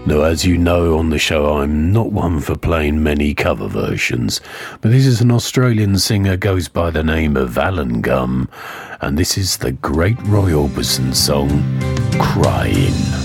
Now, as you know on the show, I'm not one for playing many cover versions, but this is an Australian singer goes by the name of Alan Gum, and this is the great Roy Orbison song, Crying.